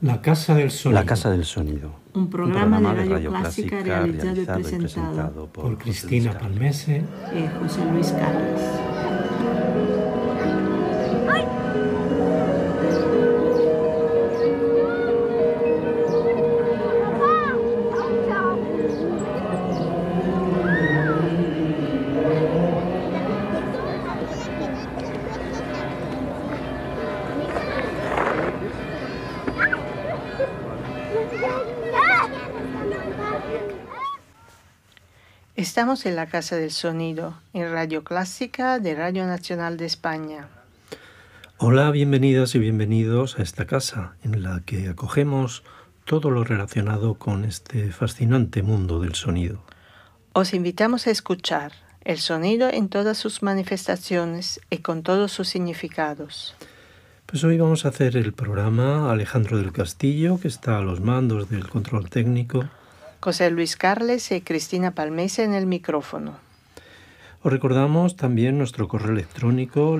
La Casa del Sonido. La Casa del Sonido. Un programa de Radio Clásica realizado y presentado por Cristina Palmese y José Luis Carles. Estamos en la Casa del Sonido, en Radio Clásica de Radio Nacional de España. Hola, bienvenidas y bienvenidos a esta casa en la que acogemos todo lo relacionado con este fascinante mundo del sonido. Os invitamos a escuchar el sonido en todas sus manifestaciones y con todos sus significados. Pues hoy vamos a hacer el programa Alejandro del Castillo, que está a los mandos del control técnico. José Luis Carles y Cristina Palmese en el micrófono. Os recordamos también nuestro correo electrónico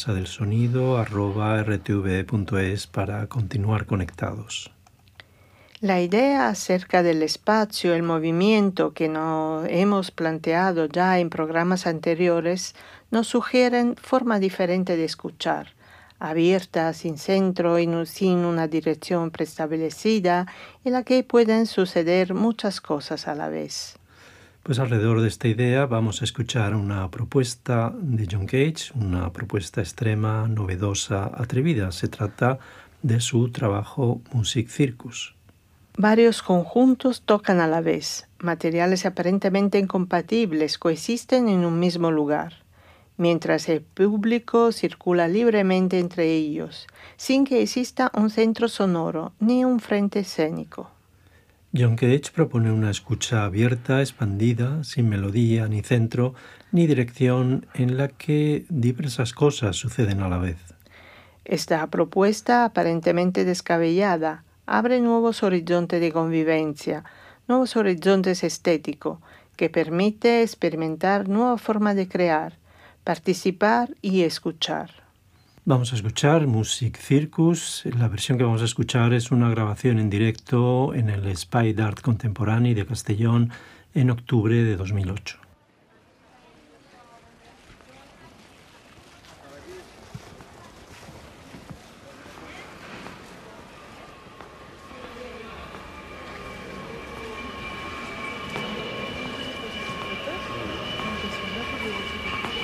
lacasadelsonido@rtve.es para continuar conectados. La idea acerca del espacio, el movimiento que nos hemos planteado ya en programas anteriores, nos sugieren forma diferente de escuchar, abierta, sin centro y sin una dirección preestablecida, en la que pueden suceder muchas cosas a la vez. Pues alrededor de esta idea vamos a escuchar una propuesta de John Cage, una propuesta extrema, novedosa, atrevida. Se trata de su trabajo Music Circus. Varios conjuntos tocan a la vez. Materiales aparentemente incompatibles coexisten en un mismo lugar, mientras el público circula libremente entre ellos, sin que exista un centro sonoro ni un frente escénico. John Cage propone una escucha abierta, expandida, sin melodía, ni centro, ni dirección, en la que diversas cosas suceden a la vez. Esta propuesta, aparentemente descabellada, abre nuevos horizontes de convivencia, nuevos horizontes estéticos, que permite experimentar nuevas formas de crear, participar y escuchar. Vamos a escuchar Music Circus. La versión que vamos a escuchar es una grabación en directo en el Espai d'Art Contemporani de Castellón en octubre de 2008.